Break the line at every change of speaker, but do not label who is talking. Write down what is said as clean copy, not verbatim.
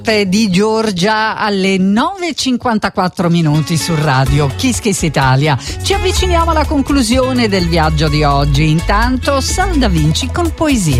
Di Giorgia alle 9:54 minuti su radio Kiss Kiss Italia. Ci avviciniamo alla conclusione del viaggio di oggi. Intanto Sal Da Vinci con poesia.